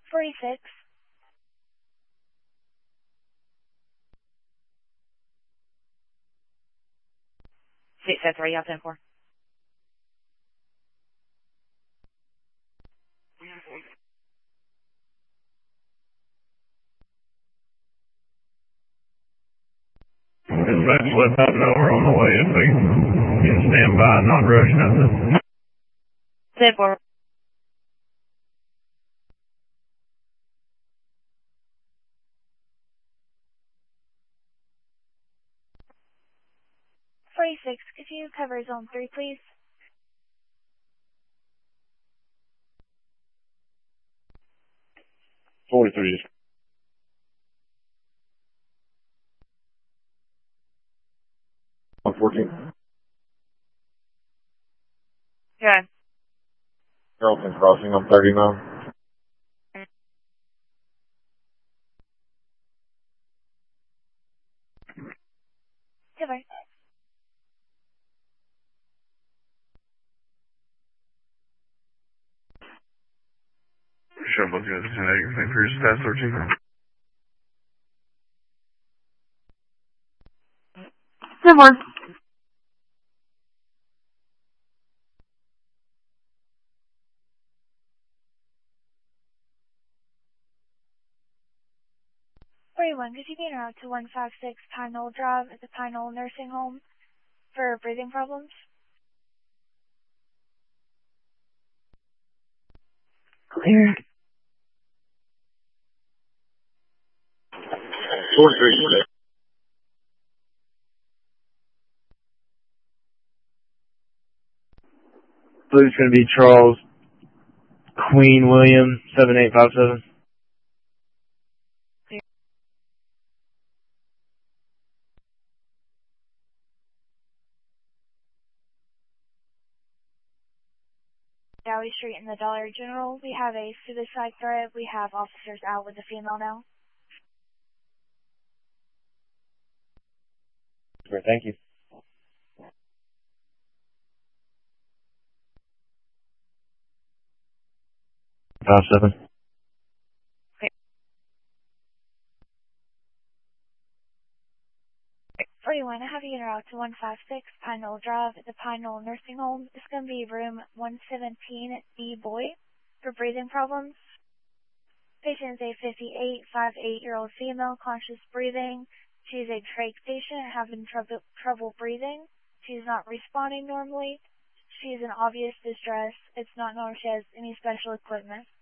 46. 673, y'all 10-4. Let's let that know we're on the way and we can stand by, not rush nothing. 10-4. Could you cover zone 3, please? 43. 114. Okay. Carrollton Crossing on 39. Cover. Sure, both guys are 10-8. Here's that 13. 10-4. Could you get out to 156 Pine Knoll Drive at the Pine Knoll Nursing Home for breathing problems? Clear. 43. I believe it's going to be Charles Queen William 7857. Dowie Street in the Dollar General. We have a suicide threat. We have officers out with the female now. Great, thank you. 57. 41, I have you out to 156 Pine Knoll Drive at the Pine Knoll Nursing Home. It's going to be room 117 B Boy for breathing problems. Patient is a 58-year-old female, conscious breathing. She's a trach patient having trouble breathing. She's not responding normally. She's in obvious distress. It's not known if she has any special equipment.